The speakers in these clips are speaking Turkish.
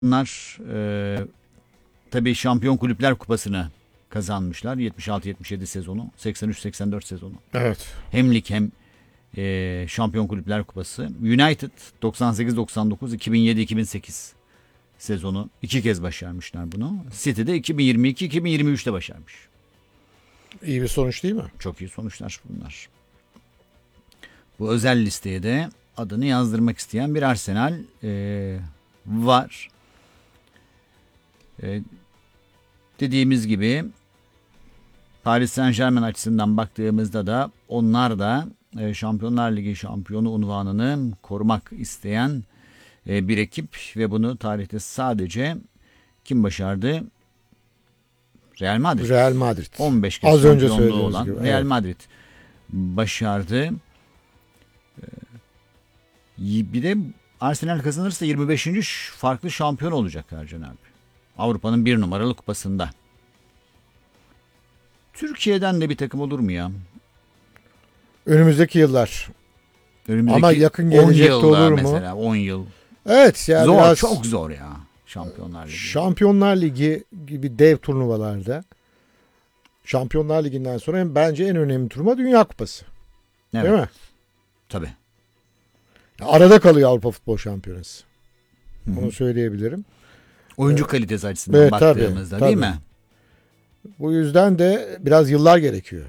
Bunlar tabii Şampiyon Kulüpler Kupası'nı kazanmışlar. 76-77 sezonu, 83-84 sezonu. Evet. Hem lig hem Şampiyon Kulüpler Kupası. United 98-99, 2007-2008 sezonu 2 kez başarmışlar bunu. City'de 2022-2023'te başarmış. İyi bir sonuç değil mi? Çok iyi sonuçlar bunlar. Bu özel listeye de adını yazdırmak isteyen bir Arsenal var. Dediğimiz gibi Paris Saint-Germain açısından baktığımızda da onlar da Şampiyonlar Ligi şampiyonu unvanını korumak isteyen bir ekip ve bunu tarihte sadece kim başardı? Real Madrid. Real Madrid. 15 kez Az önce şampiyonluğu söylediğiniz olan gibi. Real Evet. Madrid başardı. Bir de Arsenal kazanırsa 25. farklı şampiyon olacak Ercan abi. Avrupa'nın 1 numaralı kupasında. Türkiye'den de bir takım olur mu ya? Önümüzdeki yıllar. Önümüzdeki Ama yakın 10 gelecekte yılda olur mu? mesela 10 yıl. Evet yani Zor, biraz çok zor ya Şampiyonlar Ligi. Şampiyonlar Ligi gibi dev turnuvalarda Şampiyonlar Ligi'nden sonra bence en önemli turnuva Dünya Kupası. Evet, Değil mi? tabii. Arada kalıyor Avrupa Futbol Şampiyonası. Hı hı. Onu söyleyebilirim. Oyuncu kalitesi açısından Evet, baktığımızda tabii. değil mi? Bu yüzden de biraz yıllar gerekiyor.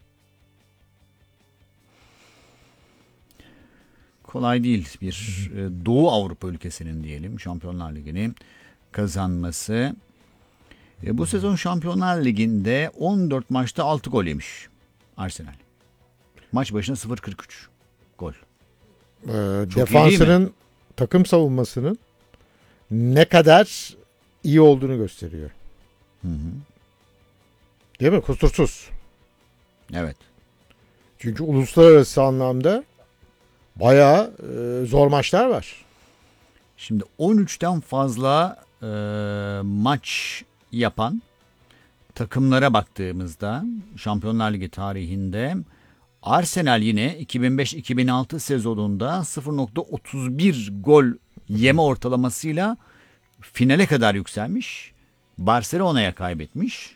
Kolay değil bir Doğu Avrupa ülkesinin diyelim Şampiyonlar Ligi'ni kazanması. Bu sezon Şampiyonlar Ligi'nde 14 maçta 6 gol yemiş Arsenal. Maç başına 0.43 gol. Çok iyi Defansının, takım savunmasının ne kadar iyi olduğunu gösteriyor. Hı hı. Değil mi? Kusursuz. Evet. Çünkü uluslararası anlamda bayağı zor maçlar var. Şimdi 13'ten fazla maç yapan takımlara baktığımızda Şampiyonlar Ligi tarihinde Arsenal yine 2005-2006 sezonunda 0.31 gol yeme ortalamasıyla finale kadar yükselmiş. Barcelona'ya kaybetmiş.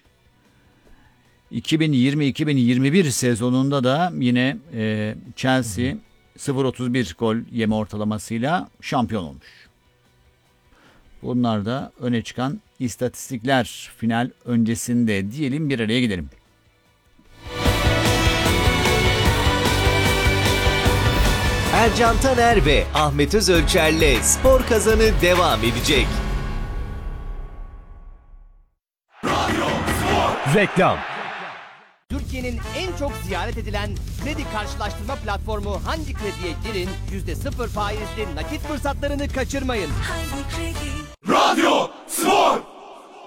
2020-2021 sezonunda da yine Chelsea 0.31 gol yeme ortalamasıyla şampiyon olmuş. Bunlar da öne çıkan istatistikler final öncesinde diyelim bir araya gidelim. Ercan Taner ve Ahmet Özölçer'le Spor Kazanı devam edecek. Reklam. Türkiye'nin en çok ziyaret edilen kredi karşılaştırma platformu Hangi Kredi'ye girin, %0 faizli nakit fırsatlarını kaçırmayın. Hangi kredi? Radyo Spor.